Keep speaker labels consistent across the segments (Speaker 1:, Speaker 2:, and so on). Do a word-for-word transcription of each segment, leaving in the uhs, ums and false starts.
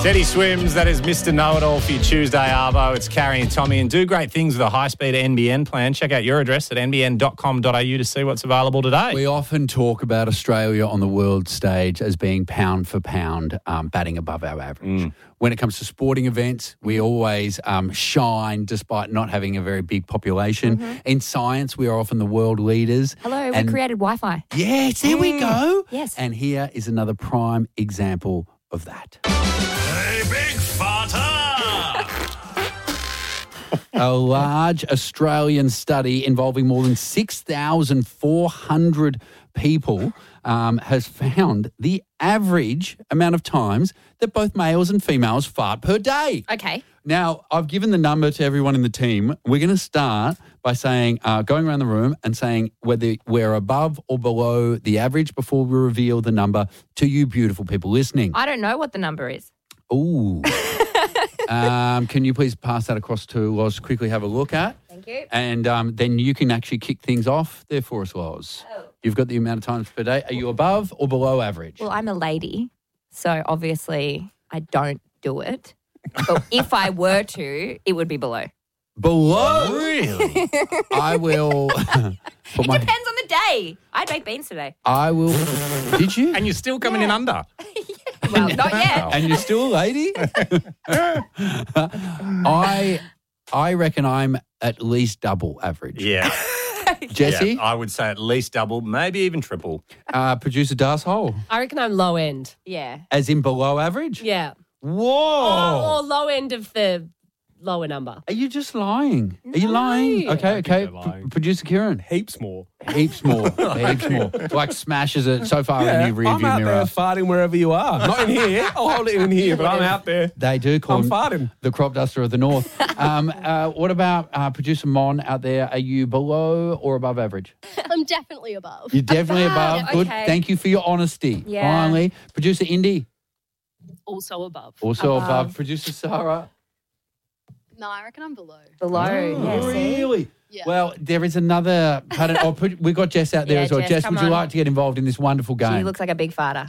Speaker 1: Steady Swims, that is Mister Know-It-All for your Tuesday Arvo. It's Carrie and Tommy, and do great things with a high-speed N B N plan. Check out your address at n b n dot com dot a u to see what's available today.
Speaker 2: We often talk about Australia on the world stage as being pound for pound, um, batting above our average. Mm. When it comes to sporting events, we always um, shine despite not having a very big population. Mm-hmm. In science, we are often the world leaders.
Speaker 3: Hello,
Speaker 2: and
Speaker 3: we created Wi-Fi.
Speaker 2: Yes, there mm. we go.
Speaker 3: Yes.
Speaker 2: And here is another prime example of that.
Speaker 4: Hey, big farter!
Speaker 2: A large Australian study involving more than six thousand four hundred people um, has found the average amount of times that both males and females fart per day.
Speaker 3: Okay.
Speaker 2: Now, I've given the number to everyone in the team. We're going to start by saying, uh, going around the room and saying whether we're above or below the average before we reveal the number to you beautiful people listening.
Speaker 3: I don't know what the number is.
Speaker 2: Ooh. um, can you please pass that across to Loz to quickly have a look at?
Speaker 3: Thank you.
Speaker 2: And um, then you can actually kick things off there for us, Loz.
Speaker 3: Oh.
Speaker 2: You've got the amount of times per day. Are you above or below average?
Speaker 3: Well, I'm a lady, so obviously I don't do it. But if I were to, it would be below.
Speaker 2: Below?
Speaker 1: Really?
Speaker 2: I will put
Speaker 3: It
Speaker 2: my...
Speaker 3: depends on the day. I had baked beans today.
Speaker 2: I will... Did you?
Speaker 1: And you're still coming
Speaker 3: Yeah.
Speaker 1: in under.
Speaker 3: Well, not yet.
Speaker 2: And you're still a lady? I I reckon I'm at least double average.
Speaker 1: Yeah.
Speaker 2: Jesse?
Speaker 1: Yeah, I would say at least double, maybe even triple.
Speaker 2: Uh, producer Das Hole.
Speaker 5: I reckon I'm low end.
Speaker 3: Yeah.
Speaker 2: As in below average?
Speaker 5: Yeah.
Speaker 2: Whoa.
Speaker 5: Or low end of the lower number.
Speaker 2: Are you just lying? Are you
Speaker 5: No.
Speaker 2: lying? Okay,
Speaker 1: I think
Speaker 2: okay.
Speaker 1: they're lying.
Speaker 2: P- Producer Kieran.
Speaker 6: Heaps more.
Speaker 2: Heaps more. Heaps more. Like smashes it so far
Speaker 6: Yeah,
Speaker 2: in your rear
Speaker 6: I'm
Speaker 2: view
Speaker 6: out
Speaker 2: mirror.
Speaker 6: there farting wherever you are. Not in here. I'll hold it in here, but I'm out there.
Speaker 2: They do call
Speaker 6: I'm
Speaker 2: him
Speaker 6: farting.
Speaker 2: the crop duster of the north. um, uh, what about uh, producer Mon out there? Are you below or above average?
Speaker 7: I'm definitely above.
Speaker 2: You're definitely above.
Speaker 3: Above,
Speaker 2: Good.
Speaker 3: okay.
Speaker 2: Thank you for your honesty.
Speaker 3: Yeah.
Speaker 2: Finally. Producer Indy.
Speaker 7: Also above.
Speaker 2: Also above.
Speaker 3: Above.
Speaker 2: Producer Sarah.
Speaker 7: No, I reckon I'm below.
Speaker 3: Below. yeah, see?
Speaker 2: Really?
Speaker 7: Yeah.
Speaker 2: Well, there is another pattern. Oh, put, we've got Jess out there
Speaker 3: Yeah,
Speaker 2: as well.
Speaker 3: Jess,
Speaker 2: Jess,
Speaker 3: come
Speaker 2: would you
Speaker 3: on.
Speaker 2: like to get involved in this wonderful game?
Speaker 3: She looks like a big farter.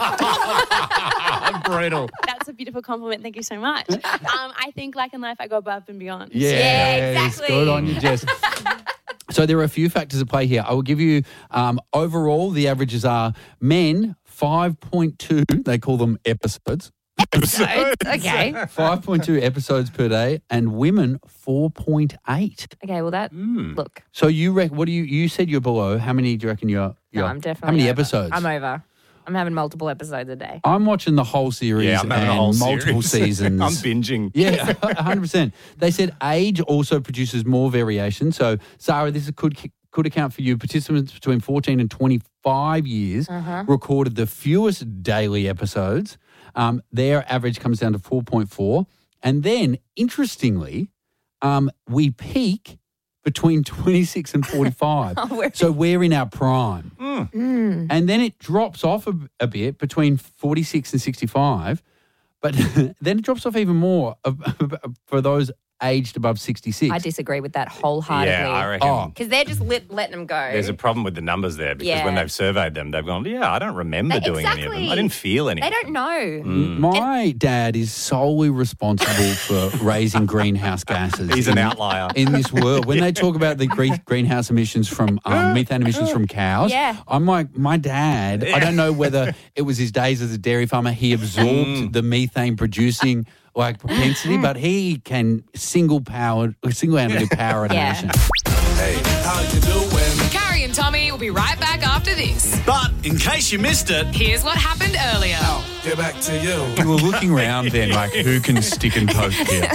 Speaker 1: Brutal.
Speaker 7: That's a beautiful compliment. Thank you so much. um, I think, like in life, I go above and beyond.
Speaker 2: Yes,
Speaker 3: Yeah, exactly.
Speaker 2: Good on you, Jess. So there are a few factors at play here. I will give you um, overall, the averages are men, five point two, they call them episodes.
Speaker 3: Episodes? Okay.
Speaker 2: five point two episodes per day, and women, four point eight.
Speaker 3: Okay, well, that,
Speaker 1: Mm.
Speaker 3: look.
Speaker 2: So you reckon, what do you, you said you're below. How many do you reckon you're?
Speaker 3: No,
Speaker 2: you're
Speaker 3: I'm definitely
Speaker 2: How many
Speaker 3: over.
Speaker 2: episodes?
Speaker 3: I'm over. I'm having multiple episodes a day.
Speaker 2: I'm watching the whole series
Speaker 1: Yeah, I'm having
Speaker 2: and
Speaker 1: a whole
Speaker 2: multiple
Speaker 1: series.
Speaker 2: seasons.
Speaker 1: I'm binging.
Speaker 2: Yeah, one hundred percent. They said age also produces more variation. So, Sarah, this could could account for you. Participants between fourteen and twenty-five years
Speaker 3: Uh-huh.
Speaker 2: recorded the fewest daily episodes. Um, their average comes down to four point four. And then, interestingly, um, we peak between twenty-six and forty-five.
Speaker 3: Oh, we're-
Speaker 2: So we're in our prime.
Speaker 3: Mm.
Speaker 2: And then it drops off a, a bit between forty-six and sixty-five. But then it drops off even more of, for those aged above sixty-six.
Speaker 3: I disagree with that wholeheartedly.
Speaker 1: Yeah, I reckon.
Speaker 2: Oh.
Speaker 3: Because they're just lit, letting them go.
Speaker 1: There's a problem with the numbers there because
Speaker 3: Yeah.
Speaker 1: when they've surveyed them, they've gone, yeah, I don't remember
Speaker 3: They-
Speaker 1: doing any of them.
Speaker 3: exactly.
Speaker 1: I didn't feel any
Speaker 3: They
Speaker 1: of them.
Speaker 3: don't know.
Speaker 1: Mm.
Speaker 2: My dad is solely responsible for raising greenhouse gases.
Speaker 1: He's an
Speaker 2: in-
Speaker 1: outlier.
Speaker 2: in this world. When they talk about the green, greenhouse emissions from um, methane emissions from cows,
Speaker 3: Yeah.
Speaker 2: I'm like, my dad, I don't know whether it was his days as a dairy farmer, he absorbed
Speaker 1: Mm.
Speaker 2: the methane producing like propensity, but he can single powered, single-handedly power a
Speaker 3: Yeah.
Speaker 2: nation.
Speaker 4: Hey, how you doing?
Speaker 8: Carrie and Tommy will be right back after this.
Speaker 4: But in case you missed it,
Speaker 8: Here's what happened earlier.
Speaker 4: get back to you.
Speaker 1: You were looking around then like, who can stick and poke here?